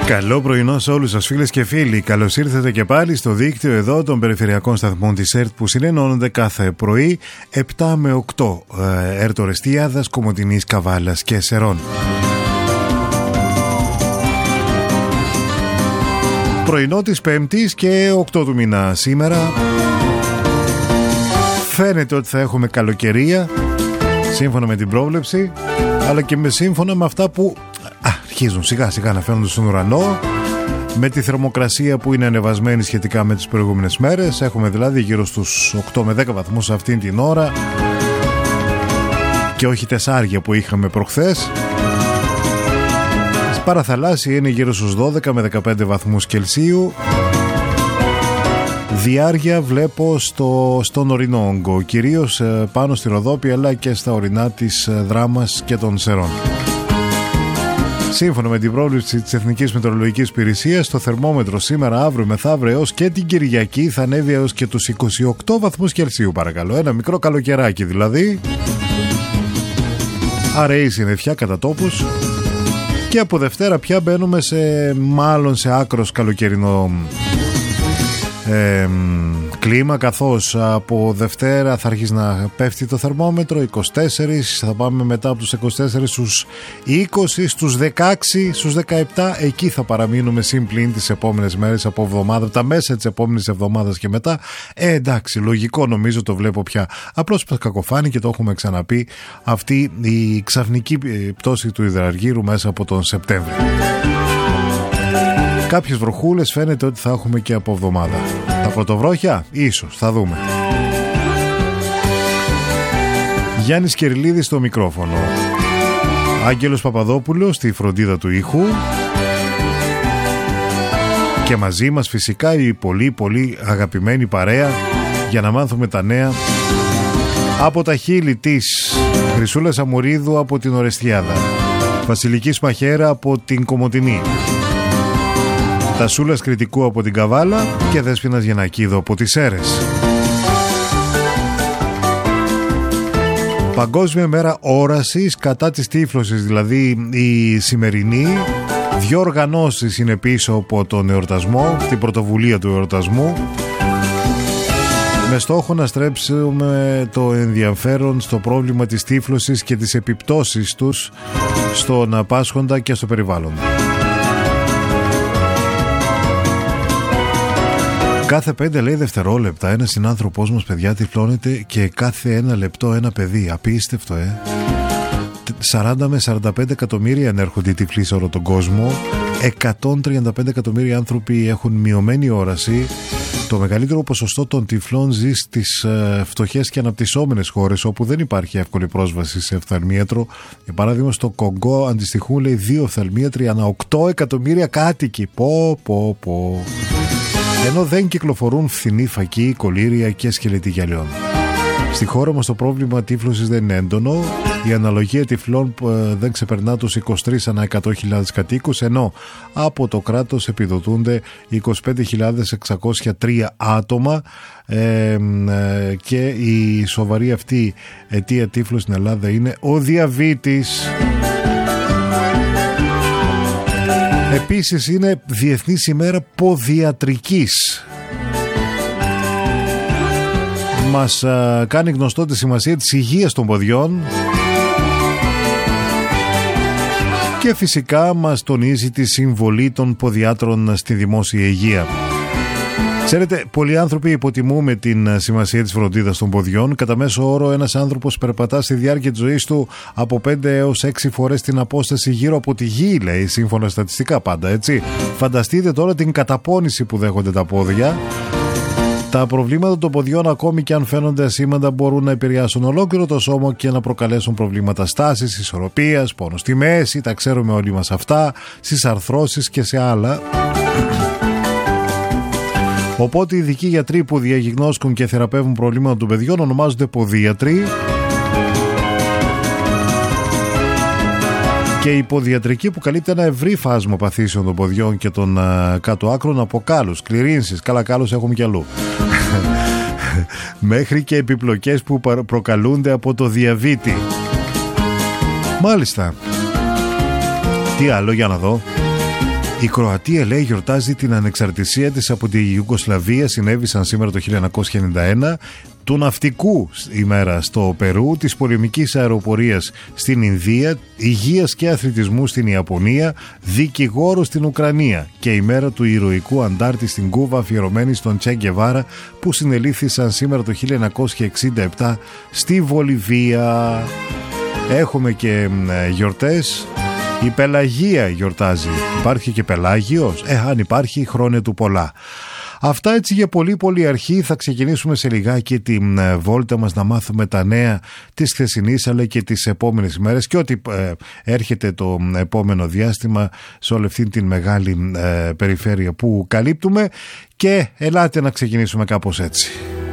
Καλό πρωινό σε όλους σας φίλες και φίλοι. Καλώς ήρθατε και πάλι στο δίκτυο εδώ των περιφερειακών σταθμών της ΕΡΤ που συνενώνονται κάθε πρωί 7 με 8 ΕΡΤ Ορεστιάδας, Κομοτηνής, Καβάλας και Σερών. Πρωινό της Πέμπτης και 8 του μήνα σήμερα. Φαίνεται ότι θα έχουμε καλοκαιρία σύμφωνα με την πρόβλεψη, αλλά και σύμφωνα με αυτά που αρχίζουν σιγά σιγά να φαίνονται στον ουρανό, με τη θερμοκρασία που είναι ανεβασμένη σχετικά με τις προηγούμενες μέρες. Έχουμε δηλαδή γύρω στους 8 με 10 βαθμούς αυτήν την ώρα και όχι τεσσάρια που είχαμε προχθές. Παραθαλάσσια είναι γύρω στους 12 με 15 βαθμούς Κελσίου. Διάρκεια βλέπω στον ορεινό όγκο, κυρίως πάνω στη Ροδόπη αλλά και στα ορεινά της Δράμας και των Σερών. Σύμφωνα με την πρόβλεψη της Εθνικής Μετεωρολογικής Υπηρεσίας, το θερμόμετρο σήμερα, αύριο, μεθαύριο έως και την Κυριακή θα ανέβει έως και τους 28 βαθμούς Κελσίου, παρακαλώ. Ένα μικρό καλοκαιράκι δηλαδή. Αραιή συννεφιά κατά τόπους. Και από Δευτέρα πια μπαίνουμε σε άκρος καλοκαιρινό κλίμα, καθώς από Δευτέρα θα αρχίσει να πέφτει το θερμόμετρο, 24, θα πάμε μετά από τους 24 στους 20, στους 16, στους 17, εκεί θα παραμείνουμε συμπλήν τις επόμενες μέρες από εβδομάδα, τα μέσα της επόμενης εβδομάδας και μετά. Εντάξει, λογικό νομίζω, το βλέπω πια. Απλώς κακοφάνει και το έχουμε ξαναπεί, αυτή η ξαφνική πτώση του υδραργύρου μέσα από τον Σεπτέμβριο. Κάποιες βροχούλες φαίνεται ότι θα έχουμε και από εβδομάδα. Τα πρωτοβρόχια, ίσως, θα δούμε. Γιάννης Κερλίδης στο μικρόφωνο. Άγγελος Παπαδόπουλος στη φροντίδα του ήχου. Και μαζί μας φυσικά η πολύ πολύ αγαπημένη παρέα για να μάθουμε τα νέα από τα χείλη της Χρυσούλας Αμουρίδου από την Ορεστιάδα, Βασιλικής Μαχέρα από την Κομοτηνή, Τασούλας Κρητικού από την Καβάλα και Δέσποινας Γεννακίδου από τις Σέρρες. Παγκόσμια μέρα όρασης κατά της τύφλωσης, δηλαδή η σημερινή. 2 οργανώσεις είναι πίσω από τον εορτασμό, την πρωτοβουλία του εορτασμού, με στόχο να στρέψουμε το ενδιαφέρον στο πρόβλημα της τύφλωσης και τις επιπτώσεις τους στον πάσχοντα και στο περιβάλλον. Κάθε 5 λέει δευτερόλεπτα ένας συνάνθρωπός μας, παιδιά, τυφλώνεται και κάθε 1 λεπτό ένα παιδί. Απίστευτο, 40 με 45 εκατομμύρια ενέρχονται οι τυφλοί σε όλο τον κόσμο. 135 εκατομμύρια άνθρωποι έχουν μειωμένη όραση. Το μεγαλύτερο ποσοστό των τυφλών ζει στις φτωχές και αναπτυσσόμενες χώρες, όπου δεν υπάρχει εύκολη πρόσβαση σε οφθαλμίατρο. Για παράδειγμα, στο Κονγκό αντιστοιχούν, λέει, 2 οφθαλμίατροι ανά 8 εκατομμύρια κάτοικοι. Πω. Ενώ δεν κυκλοφορούν φθηνή φακή, κολήρια και σκελετή γυαλιών. Στη χώρα μας το πρόβλημα τύφλωσης δεν είναι έντονο. Η αναλογία τυφλών δεν ξεπερνά τους 23 ανά 100.000 κατοίκους, ενώ από το κράτος επιδοτούνται 25.603 άτομα και η σοβαρή αυτή αιτία τύφλου στην Ελλάδα είναι ο διαβήτης. Επίσης είναι Διεθνής ημέρα ποδιατρικής. Μας κάνει γνωστό τη σημασία της υγείας των ποδιών και φυσικά μας τονίζει τη συμβολή των ποδιάτρων στη δημόσια υγεία. Ξέρετε, πολλοί άνθρωποι υποτιμούμε την σημασία της φροντίδας των ποδιών. Κατά μέσο όρο, ένας άνθρωπος περπατά στη διάρκεια της ζωής του από 5 έως 6 φορές την απόσταση γύρω από τη γη, λέει, σύμφωνα στατιστικά πάντα, έτσι. Φανταστείτε τώρα την καταπώνηση που δέχονται τα πόδια. Τα προβλήματα των ποδιών, ακόμη και αν φαίνονται ασήμαντα, μπορούν να επηρεάσουν ολόκληρο το σώμα και να προκαλέσουν προβλήματα στάσης, ισορροπίας, πόνο στη μέση, τα ξέρουμε όλοι μας αυτά, στις αρθρώσεις και σε άλλα. Οπότε οι ειδικοί γιατροί που διαγνώσκουν και θεραπεύουν προβλήματα των παιδιών ονομάζονται ποδίατροι. Και η ποδιατρική που καλύπτει ένα ευρύ φάσμα παθήσεων των ποδιών και των κάτω άκρων, από κάλους, κληρίνσεις, καλά κάλους έχουμε κι αλλού, μέχρι και επιπλοκές που προκαλούνται από το διαβήτη. Μάλιστα. Τι άλλο, για να δω. Η Κροατία, λέει, γιορτάζει την ανεξαρτησία της από τη Ιουγκοσλαβία. Συνέβησαν σήμερα το 1991. Του ναυτικού ημέρα στο Περού, της πολεμικής αεροπορίας στην Ινδία, υγείας και αθλητισμού στην Ιαπωνία, δικηγόρο στην Ουκρανία και ημέρα του ηρωικού αντάρτη στην Κούβα, αφιερωμένη στον Τσε Γκεβάρα, που συνελήφθησαν σήμερα το 1967 στη Βολιβία. Έχουμε και γιορτές. Η Πελαγία γιορτάζει. Υπάρχει και Πελάγιος? Αν υπάρχει, χρόνια του πολλά. Αυτά έτσι για πολύ αρχή. Θα ξεκινήσουμε σε λιγάκι την βόλτα μας να μάθουμε τα νέα της χθεσινής αλλά και τις επόμενες ημέρες και ό,τι έρχεται το επόμενο διάστημα σε όλη αυτή την μεγάλη περιφέρεια που καλύπτουμε. Και ελάτε να ξεκινήσουμε κάπως έτσι.